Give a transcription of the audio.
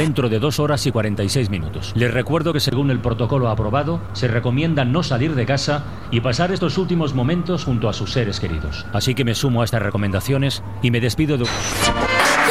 dentro de 2 horas y 46 minutos. Les recuerdo que según el protocolo aprobado, se recomienda no salir de casa y pasar estos últimos momentos junto a sus seres queridos. Así que me sumo a estas recomendaciones y me despido de...